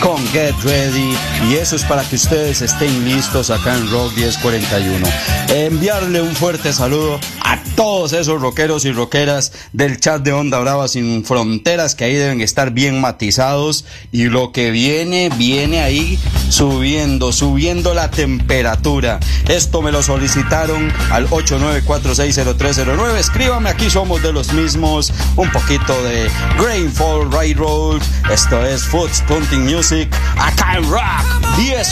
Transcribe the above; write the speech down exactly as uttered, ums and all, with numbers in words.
con Get Ready, y eso es para que ustedes estén listos acá en Rock diez cuarenta y uno. Enviarle un fuerte saludo a todos esos rockeros y rockeras del chat de Onda Brava Sin Fronteras, que ahí deben estar bien matizados, y lo que viene, viene ahí subiendo, subiendo la temperatura. Esto me lo solicitaron al ocho nueve cuatro seis cero tres cero nueve, escríbame, aquí somos de los mismos, un poquito de Rainfall Railroad, esto es Foot Punting Music, acá en Rock diez